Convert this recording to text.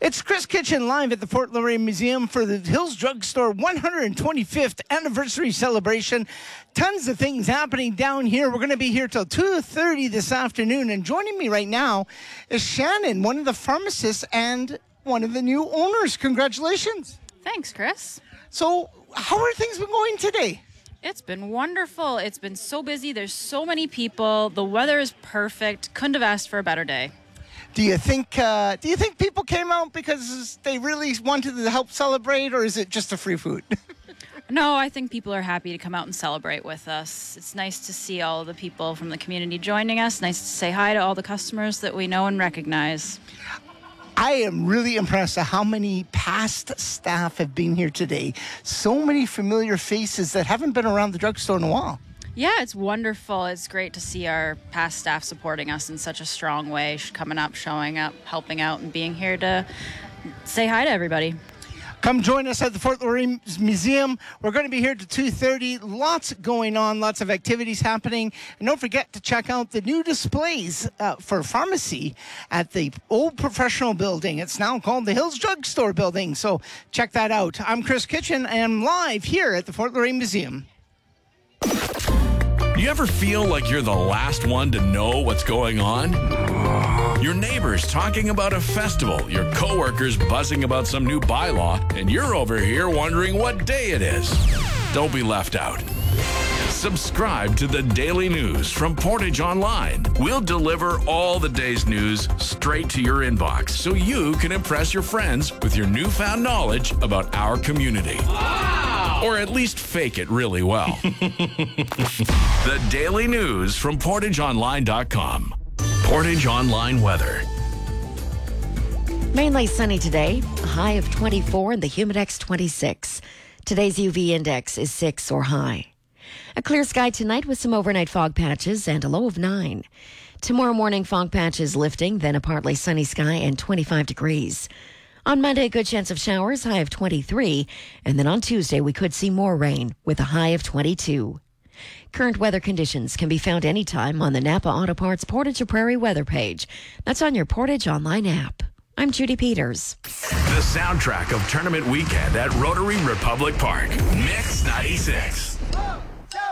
It's Chris Kitchen live at the Fort Laurier Museum for the Hills Drug Store 125th anniversary celebration. Tons of things happening down here. We're going to be here till 2:30 this afternoon. And joining me right now is Shannon, one of the pharmacists and one of the new owners. Congratulations. Thanks, Chris. So how are things been going today? It's been wonderful. It's been so busy. There's so many people. The weather is perfect. Couldn't have asked for a better day. Do you think people came out because they really wanted to help celebrate, or is it just a free food? No, I think people are happy to come out and celebrate with us. It's nice to see all the people from the community joining us. Nice to say hi to all the customers that we know and recognize. I am really impressed at how many past staff have been here today. So many familiar faces that haven't been around the drugstore in a while. Yeah, it's wonderful. It's great to see our past staff supporting us in such a strong way, coming up, showing up, helping out, and being here to say hi to everybody. Come join us at the Fort Laurier Museum. We're going to be here to 2:30. Lots going on, lots of activities happening. And don't forget to check out the new displays for pharmacy at the old professional building. It's now called the Hills Drug Store building. So check that out. I'm Chris Kitchen, and I'm live here at the Fort Laurier Museum. You ever feel like you're the last one to know what's going on? Your neighbors talking about a festival, your coworkers buzzing about some new bylaw, and you're over here wondering what day it is. Don't be left out. Subscribe to the Daily News from Portage Online. We'll deliver all the day's news straight to your inbox so you can impress your friends with your newfound knowledge about our community. Wow! Or at least fake it really well. The Daily News from PortageOnline.com. Portage Online weather. Mainly sunny today, a high of 24 and the Humidex 26. Today's UV index is 6 or high. A clear sky tonight with some overnight fog patches and a low of 9. Tomorrow morning, fog patches lifting, then a partly sunny sky and 25 degrees. On Monday, a good chance of showers, high of 23. And then on Tuesday, we could see more rain with a high of 22. Current weather conditions can be found anytime on the Napa Auto Parts Portage or Prairie weather page. That's on your Portage Online app. I'm Judy Peters. The soundtrack of tournament weekend at Rotary Republic Park. Mix 96.